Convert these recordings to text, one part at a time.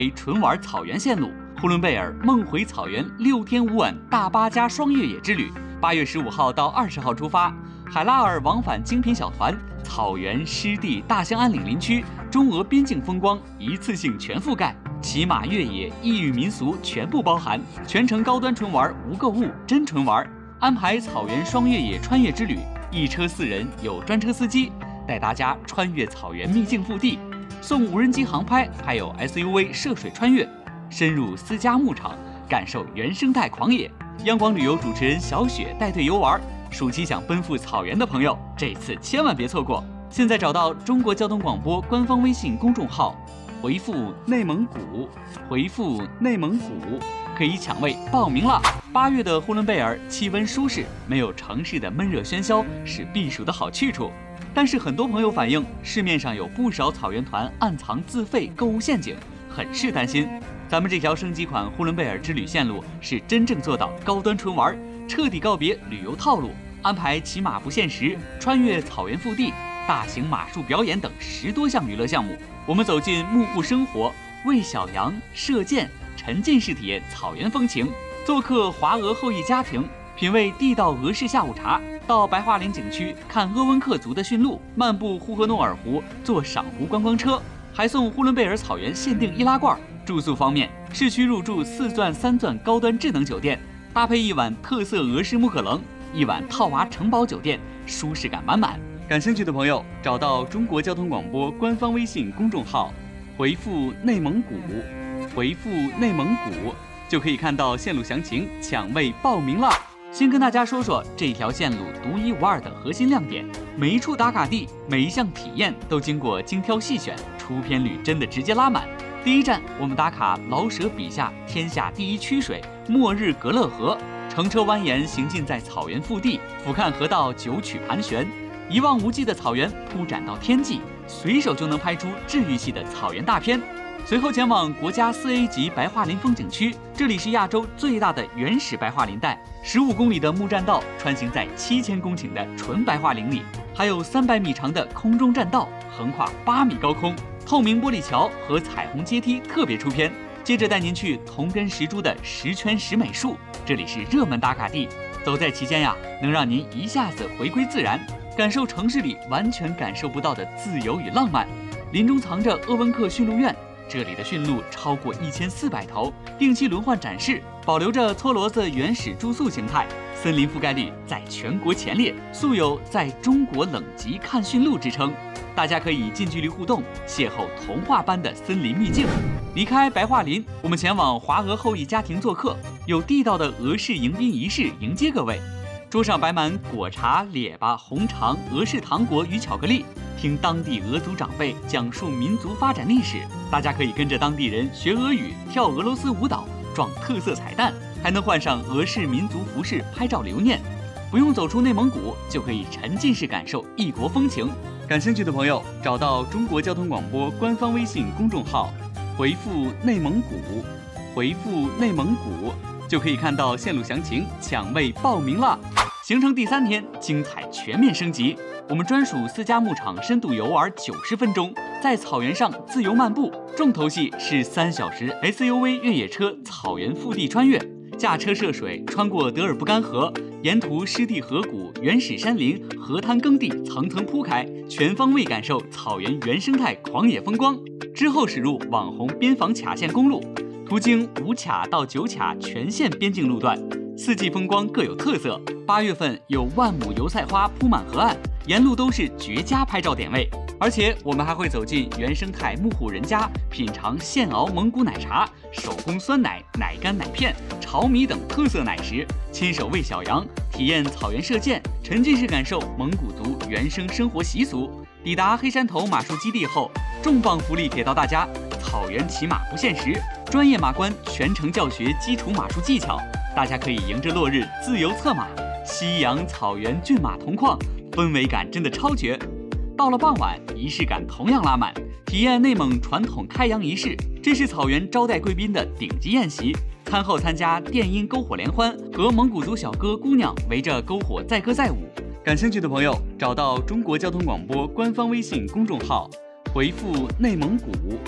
纯玩草原线路，呼伦贝尔梦回草原6天5晚大巴加双越野之旅，8月15号到20号出发，海拉尔往返精品小团，草原、湿地、大兴安岭林区、中俄边境风光一次性全覆盖，骑马越野、异域民俗全部包含，全程高端纯玩无购物，真纯玩。安排草原双越野穿越之旅，1车4人，有专车司机带大家穿越草原秘境腹地，送无人机航拍，还有 SUV 涉水穿越，深入私家牧场，感受原生态狂野。央广旅游主持人小雪带队游玩，暑期想奔赴草原的朋友，这次千万别错过。现在找到中国交通广播官方微信公众号，回复内蒙古，回复内蒙古，可以抢位报名了。8月的呼伦贝尔气温舒适，没有城市的闷热喧嚣，是避暑的好去处。但是很多朋友反映，市面上有不少草原团暗藏自费购物陷阱，很是担心。咱们这条升级款呼伦贝尔之旅线路是真正做到高端纯玩，彻底告别旅游套路，安排骑马不限时、穿越草原腹地、大型马术表演等10多项娱乐项目。我们走进牧户生活，喂小羊、射箭，沉浸式体验草原风情。做客华俄后裔家庭，品味地道俄式下午茶，到白桦林景区看鄂温克族的驯鹿，漫步呼和诺尔湖，坐赏湖观光车，还送呼伦贝尔草原限定易拉罐。住宿方面，市区入住4钻3钻高端智能酒店，搭配1晚特色俄式木可棱，1晚套娃城堡酒店，舒适感满满。感兴趣的朋友，找到中国交通广播官方微信公众号，回复内蒙古，回复内蒙古，就可以看到线路详情，抢位报名了。先跟大家说说这条线路独一无二的核心亮点，每一处打卡地，每一项体验都经过精挑细选，出片率真的直接拉满。第一站，我们打卡老舍笔下天下第一曲水末日格勒河，乘车蜿蜒行进在草原腹地，俯瞰河道9曲盘旋，一望无际的草原铺展到天际，随手就能拍出治愈系的草原大片。随后前往国家4A 级白桦林风景区，这里是亚洲最大的原始白桦林带，15公里的木栈道穿行在7000公顷的纯白桦林里，还有300米长的空中栈道，横跨8米高空，透明玻璃桥和彩虹阶梯特别出片。接着带您去铜根石柱的10圈10美术，这里是热门打卡地，走在其间呀，能让您一下子回归自然，感受城市里完全感受不到的自由与浪漫。林中藏着鄂温克驯鹿院，这里的驯鹿超过1400头，定期轮换展示，保留着搓骡子原始住宿形态，森林覆盖率在全国前列，素有在中国冷极看驯鹿之称。大家可以近距离互动，邂逅童话般的森林秘境。离开白桦林，我们前往华俄后裔家庭做客，有地道的俄式迎宾仪式迎接各位。桌上摆满果茶、列巴、红肠、俄式糖果与巧克力，听当地俄族长辈讲述民族发展历史。大家可以跟着当地人学俄语、跳俄罗斯舞蹈、撞特色彩蛋，还能换上俄式民族服饰拍照留念。不用走出内蒙古，就可以沉浸式感受异国风情。感兴趣的朋友，找到中国交通广播官方微信公众号，回复内蒙古，回复内蒙古，就可以看到线路详情，抢位报名了。行程第3天，精彩全面升级。我们专属私家牧场深度游玩90分钟，在草原上自由漫步。重头戏是3小时 SUV 越野车草原腹地穿越，驾车涉水，穿过德尔布干河，沿途湿地河谷、原始山林、河滩耕地层层铺开，全方位感受草原原生态狂野风光。之后驶入网红边防卡线公路，途经5卡到9卡全线边境路段，4季风光各有特色。8月份有万亩油菜花铺满河岸，沿路都是绝佳拍照点位。而且我们还会走进原生态牧户人家，品尝现熬蒙古奶茶、手工酸奶、奶干奶片、炒米等特色奶食，亲手喂小羊，体验草原射箭，沉浸式感受蒙古族原生生活习俗。抵达黑山头马术基地后，重磅福利给到大家：草原骑马不限时，专业马官全程教学基础马术技巧，大家可以迎着落日自由策马，夕阳草原骏马同框，氛围感真的超绝。到了傍晚，仪式感同样拉满，体验内蒙传统开阳仪式，这是草原招待贵宾的顶级宴席。餐后参加电音篝火联欢，和蒙古族小哥姑娘围着篝火载歌载舞。感兴趣的朋友，找到中国交通广播官方微信公众号，回复内蒙古，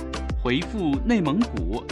回复内蒙古